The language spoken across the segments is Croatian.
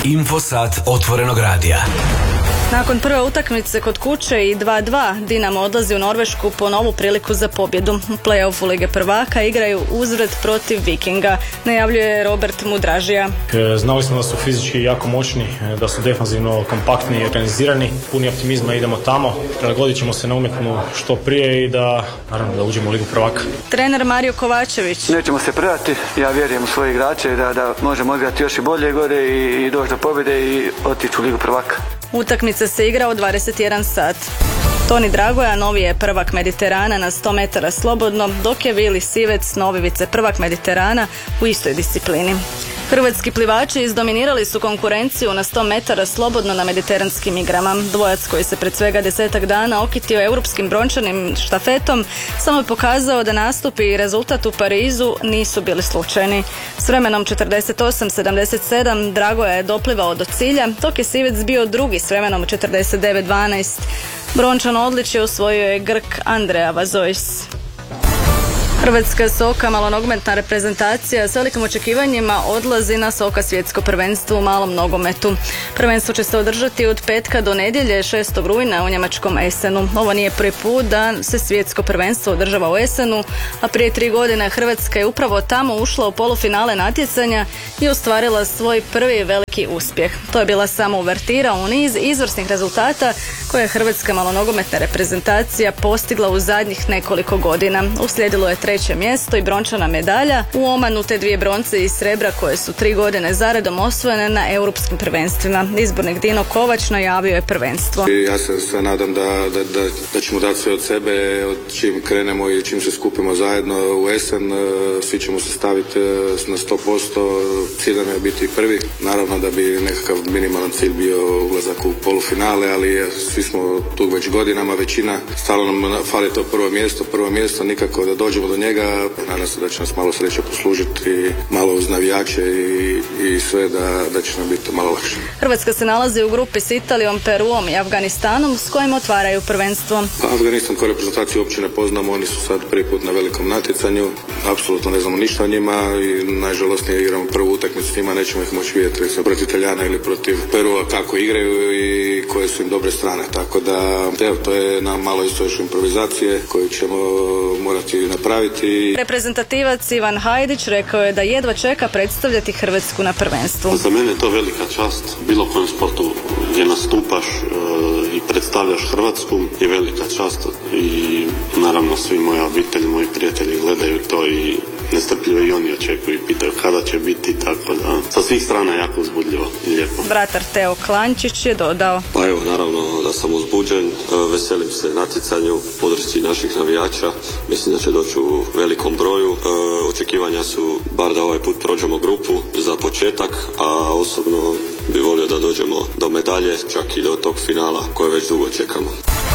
Infosat otvorenog radija. Nakon prve utakmice kod kuće i 2-2, Dinamo odlazi u Norvešku po novu priliku za pobjedu. U play-offu Lige prvaka igraju uzvrat protiv Vikinga, najavljuje Robert Mudražija. Znali smo da su fizički jako moćni, da su defanzivno kompaktni i organizirani. Puni optimizma idemo tamo, prilagodit ćemo se na umjetnu što prije i da uđemo u Ligu prvaka. Trener Mario Kovačević. Nećemo se predati, ja vjerujem u svoje igrače da možemo odigrati još i bolje gore i doći do pobjede i otići u Ligu prvaka. Utakmica se igra od 21 sat. Toni Dragoja novi je prvak Mediterana na 100 metara slobodno, dok je Vili Sivec novi vice prvak Mediterana u istoj disciplini. Hrvatski plivači izdominirali su konkurenciju na 100 metara slobodno na mediteranskim igrama. Dvojac koji se pred svega 10 dana okitio europskim brončanim štafetom samo je pokazao da nastupi i rezultat u Parizu nisu bili slučajni. S vremenom 48:77 Dragoja je doplivao do cilja, dok je Sivec bio drugi s vremenom 49:12. Brončano odličje osvojio je Grk Andrea Vazojs. Hrvatska Soka, malonogometna reprezentacija, s velikim očekivanjima odlazi na Soka svjetsko prvenstvo u malom nogometu. Prvenstvo će se održati od petka do nedjelje 6. rujna u njemačkom Essenu. Ovo nije prvi put da se svjetsko prvenstvo održava u Essenu, a prije 3 godine Hrvatska je upravo tamo ušla u polufinale natjecanja i ostvarila svoj prvi veliki uspjeh. To je bila samo uvertira u niz izvrsnih rezultata koje je hrvatska malonogometna reprezentacija postigla u zadnjih nekoliko godina. Uslijedilo je 3. mjesto i brončana medalja u Omanu, te 2 bronce i srebra koje su 3 godine zaredom osvojene na europskim prvenstvima. Izbornik Dino Kovač najavio je prvenstvo. Ja se sve nadam da ćemo dati sve od sebe, od čim krenemo i čim se skupimo zajedno u Essen, svi ćemo se staviti na 100%, cilj nam je biti prvi. Naravno da bi nekakav minimalan cilj bio ulazak u polufinale, ali svi smo tu već godinama, većina, stalno nam fali to prvo mjesto, nikako da dođemo do njega. Nadam se da će nas malo sreće poslužiti, malo uz navijače i sve da će nam biti malo lakše. Hrvatska se nalazi u grupi s Italijom, Peruom i Afganistanom s kojim otvaraju prvenstvo. Afganistan kao reprezentaciju uopće ne poznamo, oni su sad prvi put na velikom natjecanju, apsolutno ne znamo ništa o njima i najžalosnije igramo prvu utakmicu s njima, nećemo ih moći vidjeti protiv Italijana ili protiv Perua kako igraju i koje su im dobre strane, tako da evo, to je nam malo isto još improvizacije koju ćemo morati napraviti. Reprezentativac Ivan Hajdić rekao je da jedva čeka predstavljati Hrvatsku na prvenstvu. Za mene je to velika čast, bilo kojem sportu gdje nastupaš i predstavljaš Hrvatsku je velika čast i naravno svi moja obitelj, moji prijatelji gledaju to i nestrpljivo i oni očekuju i pitaju kada će biti, tako da sa svih strana jako uzbudljivo i lijepo. Vratar Teo Klančić je dodao: Pa evo, naravno da sam uzbuđen, veselim se natjecanju, podršci naših navijača, mislim da će doći u velikom broju, očekivanja su bar da ovaj put prođemo grupu za početak, a osobno bi volio da dođemo do medalje, čak i do tog finala koje već dugo čekamo.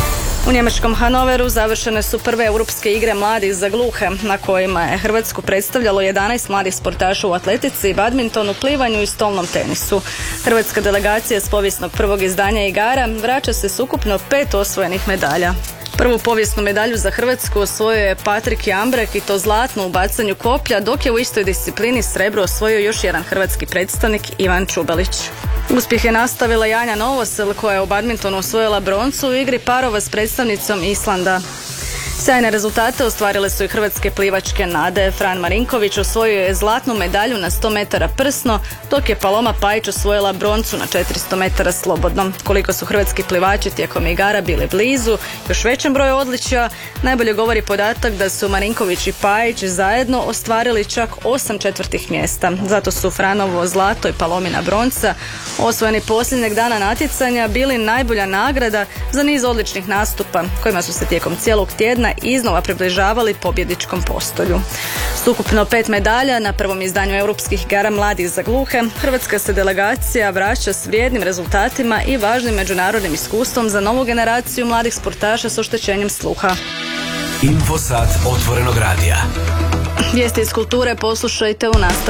U njemačkom Hanoveru završene su prve europske igre mladih za gluhe, na kojima je Hrvatsku predstavljalo 11 mladih sportaša u atletici, badmintonu, plivanju i stolnom tenisu. Hrvatska delegacija s povijesnog prvog izdanja igara vraća se s ukupno 5 osvojenih medalja. Prvu povijesnu medalju za Hrvatsku osvojio je Patrik Jambrek i to zlatnu u bacanju koplja, dok je u istoj disciplini srebro osvojio još jedan hrvatski predstavnik Ivan Čubelić. Uspjeh je nastavila Janja Novosel koja je u badmintonu osvojila broncu u igri parova s predstavnicom Islanda. Sjajne rezultate ostvarile su i hrvatske plivačke nade. Fran Marinković osvojio je zlatnu medalju na 100 metara prsno, dok je Paloma Pajić osvojila broncu na 400 metara slobodno. Koliko su hrvatski plivači tijekom igara bili blizu još većem broju odličja, najbolje govori podatak da su Marinković i Pajić zajedno ostvarili čak 8 četvrtih mjesta. Zato su Franovo zlato i Palomina bronca, osvojeni posljednjeg dana natjecanja, bili najbolja nagrada za niz odličnih nastupa kojima su se tijekom cijelog tjedna iznova približavali pobjedničkom postolju. S ukupno 5 medalja na prvom izdanju europskih igara mladih za gluhe, hrvatska se delegacija vraća s vrijednim rezultatima i važnim međunarodnim iskustvom za novu generaciju mladih sportaša s oštećenjem sluha. Infosat otvorenog radija. Vijesti iz kulture poslušajte u nastavku.